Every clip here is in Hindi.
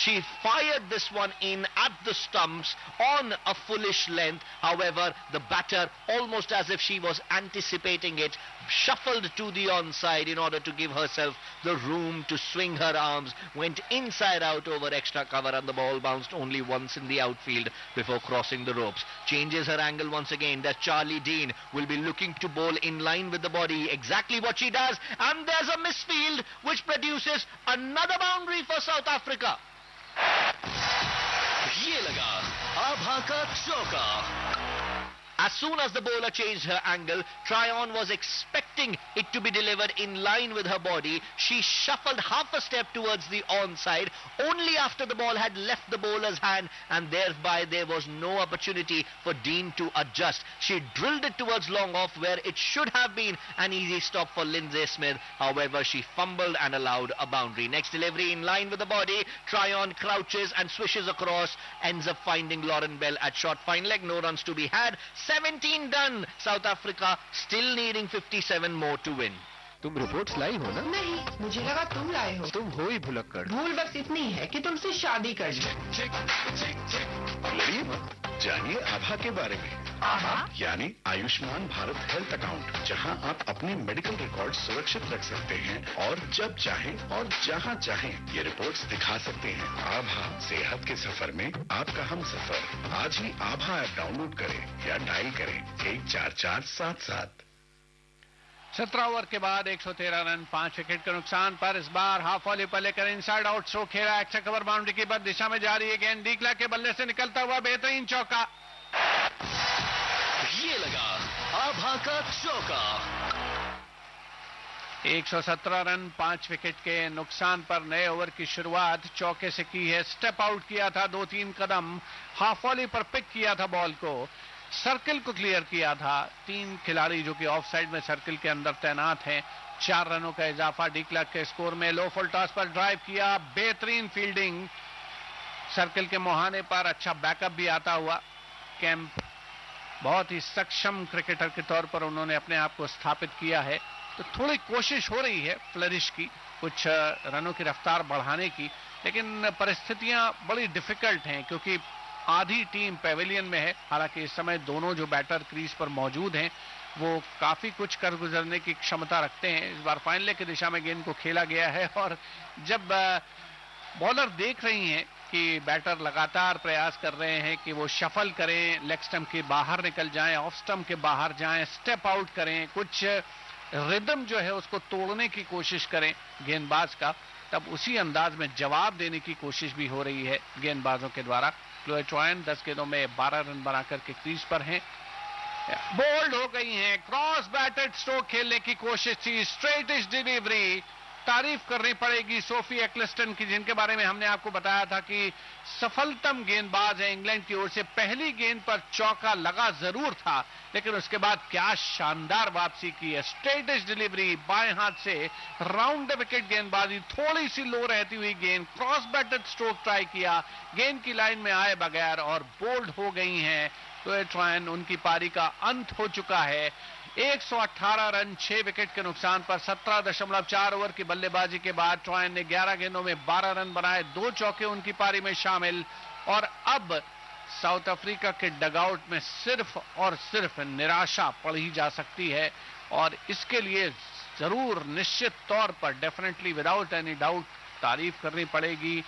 She fired this one in at the stumps on a foolish length. However, the batter, almost as if she was anticipating it, shuffled to the onside in order to give herself the room to swing her arms, went inside out over extra cover, and the ball bounced only once in the outfield before crossing the ropes. Changes her angle once again. That Charlie Dean will be looking to bowl in line with the body, exactly what she does, and there's a misfield which produces another boundary for South Africa. ये लगा आभा का चौका. As soon as the bowler changed her angle, Tryon was expecting it to be delivered in line with her body. She shuffled half a step towards the onside, only after the ball had left the bowler's hand, and thereby there was no opportunity for Dean to adjust. She drilled it towards long off, where it should have been an easy stop for Lindsay Smith. However, she fumbled and allowed a boundary. Next delivery in line with the body. Tryon crouches and swishes across, ends up finding Lauren Bell at short fine leg. No runs to be had. 17 done. South Africa still needing 57 more to win. तुम रिपोर्ट्स लाई हो ना? नहीं, मुझे लगा तुम लाए हो. तुम हो ही भुलक्कड़. भूल बस इतनी है कि तुमसे शादी कर ली. लड़िए मत, जानिए आभा के बारे में. आभा यानी आयुष्मान भारत हेल्थ अकाउंट, जहां आप अपने मेडिकल रिकॉर्ड सुरक्षित रख सकते हैं और जब चाहें और जहां चाहें ये रिपोर्ट्स दिखा सकते हैं. आभा सेहत के सफर में आपका हम सफर. आज ही आभा ऐप डाउनलोड करें या डायल करें 14477. 17 ओवर के बाद 113 रन, 5 विकेट के नुकसान पर. इस बार हाफ वॉली पर लेकर इनसाइड आउट स्ट्रोक खेला. एक्स्ट्रा कवर बाउंड्री की बद दिशा में जा रही है गेंद. डीक्ला के बल्ले से निकलता हुआ बेहतरीन चौका. ये लगा आभा का चौका. 117 रन, 5 विकेट के नुकसान पर नए ओवर की शुरुआत चौके से की है. स्टेप आउट किया था, 2-3 कदम हाफ वॉली पर पिक किया था बॉल को, सर्किल को क्लियर किया था. 3 खिलाड़ी जो कि ऑफ साइड में सर्किल के अंदर तैनात हैं. 4 रनों का इजाफा डी-क्लर्क के स्कोर में. लो फुल टॉस पर ड्राइव किया, बेहतरीन फील्डिंग सर्किल के मुहाने पर. अच्छा बैकअप भी आता हुआ. कैंप बहुत ही सक्षम क्रिकेटर के तौर पर उन्होंने अपने आप को स्थापित किया है. तो थोड़ी कोशिश हो रही है फ्लरिश की, कुछ रनों की रफ्तार बढ़ाने की, लेकिन परिस्थितियां बड़ी डिफिकल्ट हैं क्योंकि आधी टीम पेविलियन में है. हालांकि इस समय दोनों जो बैटर क्रीज पर मौजूद हैं वो काफी कुछ कर गुजरने की क्षमता रखते हैं. इस बार फाइनल की दिशा में गेंद को खेला गया है और जब बॉलर देख रही हैं कि बैटर लगातार प्रयास कर रहे हैं कि वो शफल करें, लेग स्टंप के बाहर निकल जाएं, ऑफ स्टंप के बाहर जाएं, स्टेप आउट करें, कुछ रिदम जो है उसको तोड़ने की कोशिश करें गेंदबाज का, तब उसी अंदाज में जवाब देने की कोशिश भी हो रही है गेंदबाजों के द्वारा. क्लोए ट्रायन 10 गेंदों में 12 रन बनाकर के क्रीज पर हैं. बोल्ड हो गई हैं. क्रॉस बैटेड स्ट्रोक खेलने की कोशिश थी, स्ट्रेटिश डिलीवरी. तारीफ करनी पड़ेगी सोफी एक्लिस्टन की, जिनके बारे में हमने आपको बताया था कि सफलतम गेंदबाज है इंग्लैंड की ओर से. पहली गेंद पर चौका लगा जरूर था, लेकिन उसके बाद क्या शानदार वापसी की है. स्ट्रेटिश डिलीवरी, बाएं हाथ से राउंड द विकेट गेंदबाजी, थोड़ी सी लो रहती हुई गेंद, क्रॉस बैटेड स्ट्रोक ट्राई किया, गेंद की लाइन में आए बगैर और बोल्ड हो गई हैं. तो ट्रायन, उनकी पारी का अंत हो चुका है. 118 रन, 6 विकेट के नुकसान पर 17.4 ओवर की बल्लेबाजी के बाद ट्रायन ने 11 गेंदों में 12 रन बनाए. 2 चौके उनकी पारी में शामिल. और अब साउथ अफ्रीका के डगआउट में सिर्फ और सिर्फ निराशा पड़ी जा सकती है और इसके लिए जरूर निश्चित तौर पर डेफिनेटली विदाउट एनी डाउट तारीफ करनी पड़ेगी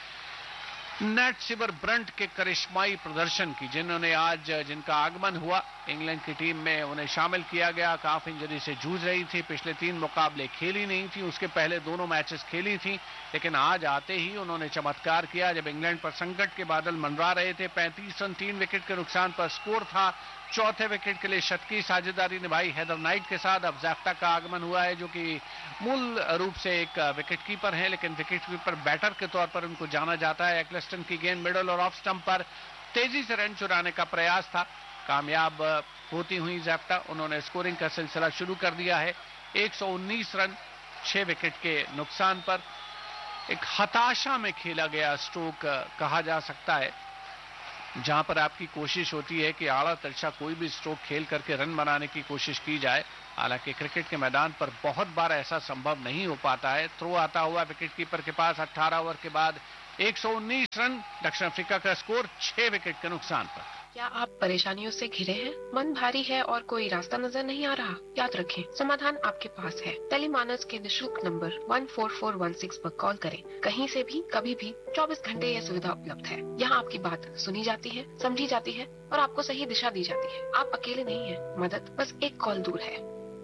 नेट सिबर ब्रंट के करिश्माई प्रदर्शन की, जिनका आगमन हुआ इंग्लैंड की टीम में. उन्हें शामिल किया गया. काफ इंजरी से जूझ रही थी, पिछले 3 मुकाबले खेली नहीं थी, उसके पहले दोनों मैचेस खेली थी, लेकिन आज आते ही उन्होंने चमत्कार किया जब इंग्लैंड पर संकट के बादल मंडरा रहे थे. 35 रन, 3 विकेट के नुकसान पर स्कोर था. चौथे विकेट के लिए शतकी साझेदारी निभाई हैदर नाइट के साथ. अब ज़ैफ्ता का आगमन हुआ है जो कि मूल रूप से एक विकेट कीपर है, लेकिन विकेट कीपर बैटर के तौर पर उनको जाना जाता है. एक्लेस्टन की गेंद मिडल और ऑफ स्टंप पर तेजी से रन चुराने का प्रयास था, कामयाब होती हुई ज़ैफ्ता. उन्होंने स्कोरिंग का सिलसिला शुरू कर दिया है. 119 रन, 6 विकेट के नुकसान पर. एक हताशा में खेला गया स्ट्रोक कहा जा सकता है, जहां पर आपकी कोशिश होती है कि आड़ा तिरछा कोई भी स्ट्रोक खेल करके रन बनाने की कोशिश की जाए. हालांकि क्रिकेट के मैदान पर बहुत बार ऐसा संभव नहीं हो पाता है. थ्रो आता हुआ विकेट कीपर के पास 18 ओवर के बाद 119 रन, दक्षिण अफ्रीका का स्कोर 6 विकेट के नुकसान पर। क्या आप परेशानियों से घिरे हैं? मन भारी है और कोई रास्ता नजर नहीं आ रहा? याद रखें, समाधान आपके पास है। टेलीमानस के निशुल्क नंबर 14416 पर कॉल करें। कहीं से भी, कभी भी, 24 घंटे यह सुविधा उपलब्ध है। यहाँ आपकी बात सुनी जाती है, समझी जाती है और आपको सही दिशा दी जाती है। आप अकेले नहीं हैं। मदद बस एक कॉल दूर है।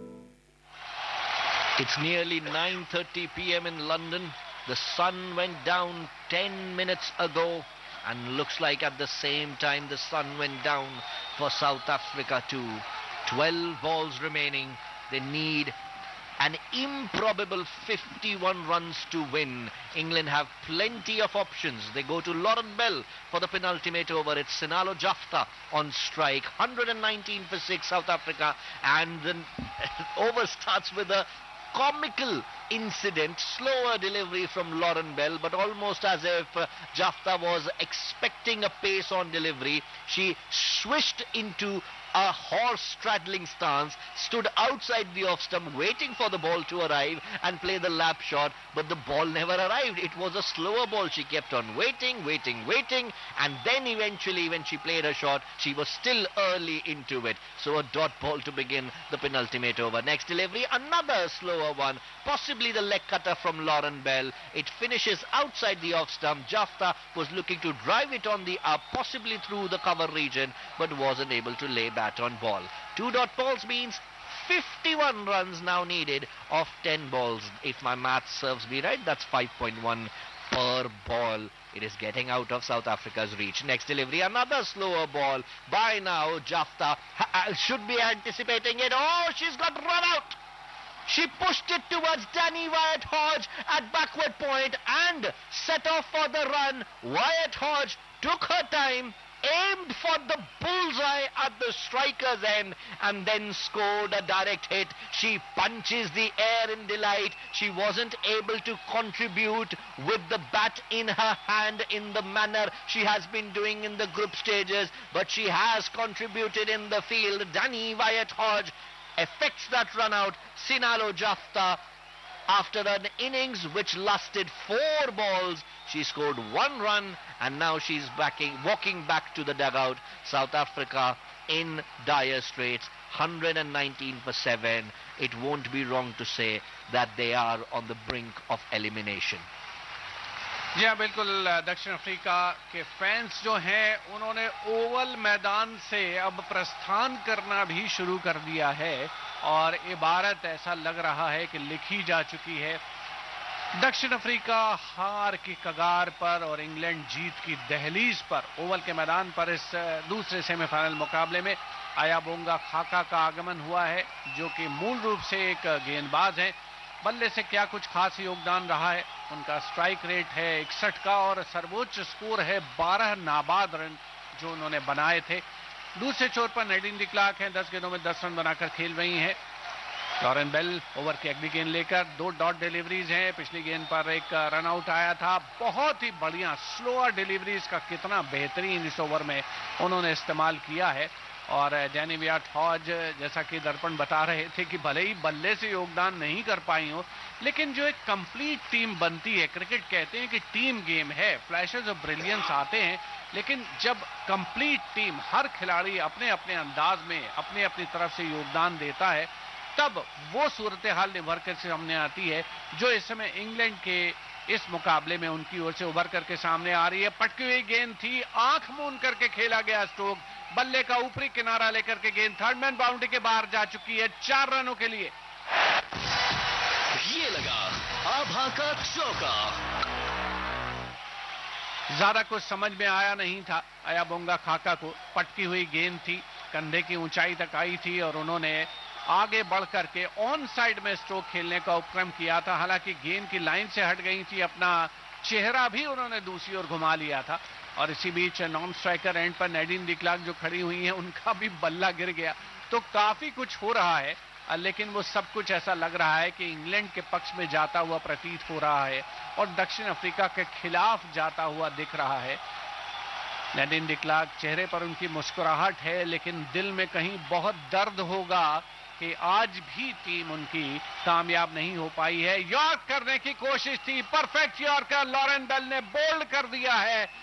It's nearly 9:30 p.m. in London. The sun went down 10 minutes ago. And looks like at the same time the sun went down for South Africa too. 12 balls remaining. They need an improbable 51 runs to win. England have plenty of options. They go to Lauren Bell for the penultimate over. It's Sinalo Jafta on strike. 119 for 6 South Africa. And the over starts with a comical incident, slower delivery from Lauren Bell, but almost as if Jafta was expecting a pace on delivery. She swished into a horse-straddling stance, stood outside the off-stump waiting for the ball to arrive and play the lap shot, but the ball never arrived. It was a slower ball. She kept on waiting, and then eventually when she played her shot, she was still early into it. So a dot ball to begin the penultimate over. Next delivery, another slower one, possibly the leg cutter from Lauren Bell. It finishes outside the off-stump. Jafta was looking to drive it on the up, possibly through the cover region, but wasn't able to lay bat on ball. 2 dot balls means 51 runs now needed of 10 balls. If my math serves me right, that's 5.1 per ball. It is getting out of South Africa's reach. Next delivery, another slower ball. By now, Jafta should be anticipating it. Oh, she's got run out. She pushed it towards Danny Wyatt Hodge at backward point and set off for the run. Wyatt Hodge took her time, aimed for the bullseye at the striker's end and then scored a direct hit. She punches the air in delight. She wasn't able to contribute with the bat in her hand in the manner she has been doing in the group stages, but she has contributed in the field. Danny Wyatt Hodge effects that run out. Sinalo Jafta, after an innings which lasted 4 balls, she scored 1 run and now she's walking back to the dugout. South Africa in dire straits, 119 for 7. It won't be wrong to say that they are on the brink of elimination. जी हाँ, बिल्कुल। दक्षिण अफ्रीका के फैंस जो हैं उन्होंने ओवल मैदान से अब प्रस्थान करना भी शुरू कर दिया है और इबारत ऐसा लग रहा है कि लिखी जा चुकी है। दक्षिण अफ्रीका हार की कगार पर और इंग्लैंड जीत की दहलीज पर ओवल के मैदान पर इस दूसरे सेमीफाइनल मुकाबले में अयाबोंगा खाका का आगमन हुआ है, जो कि मूल रूप से एक गेंदबाज है। बल्ले से क्या कुछ खास योगदान रहा है? उनका स्ट्राइक रेट है 61 का और सर्वोच्च स्कोर है 12 नाबाद रन जो उन्होंने बनाए थे। दूसरे छोर पर नैडिन डी क्लार्क हैं, 10 गेंदों में 10 रन बनाकर खेल रही हैं। लॉरेन बेल ओवर की अगली गेंद लेकर 2 डॉट डिलीवरीज हैं। पिछली गेंद पर एक रन आउट आया था। बहुत ही बढ़िया स्लोअर डिलीवरीज का कितना बेहतरीन इस ओवर में उन्होंने इस्तेमाल किया है। और डैनी वियाट हॉज, जैसा कि दर्पण बता रहे थे कि भले ही बल्ले से योगदान नहीं कर पाई हो, लेकिन जो एक कंप्लीट टीम बनती है, क्रिकेट कहते हैं कि टीम गेम है, फ्लैशेस ऑफ ब्रिलियंस आते हैं, लेकिन जब कंप्लीट टीम, हर खिलाड़ी अपने अपने अंदाज में अपनी अपनी तरफ से योगदान देता है, तब वो सूरत हाल निभर कर सामने आती है जो इस समय इंग्लैंड के इस मुकाबले में उनकी ओर से उभर करके सामने आ रही है। पटकी हुई गेंद थी, आंख मूंद करके खेला गया स्ट्रोक, बल्ले का ऊपरी किनारा लेकर के गेंद थर्ड मैन बाउंड्री के बाहर जा चुकी है 4 रनों के लिए। ये लगा आभा का चौका। ज्यादा कुछ समझ में आया नहीं था अयाबोंगा खाका को। पटकी हुई गेंद थी, कंधे की ऊंचाई तक आई थी और उन्होंने आगे बढ़ करके ऑन साइड में स्ट्रोक खेलने का उपक्रम किया था। हालांकि गेंद की लाइन से हट गई थी, अपना चेहरा भी उन्होंने दूसरी ओर घुमा लिया था। और इसी बीच नॉन स्ट्राइकर एंड पर नैडिन डी क्लार्क जो खड़ी हुई हैं, उनका भी बल्ला गिर गया। तो काफी कुछ हो रहा है, लेकिन वो सब कुछ ऐसा लग रहा है कि इंग्लैंड के पक्ष में जाता हुआ प्रतीत हो रहा है और दक्षिण अफ्रीका के खिलाफ जाता हुआ दिख रहा है। नैडिन डी क्लार्क, चेहरे पर उनकी मुस्कुराहट है, लेकिन दिल में कहीं बहुत दर्द होगा कि आज भी टीम उनकी कामयाब नहीं हो पाई है। यॉर्क करने की कोशिश थी, परफेक्ट यॉर्कर लॉरेन बेल ने बोल्ड कर दिया है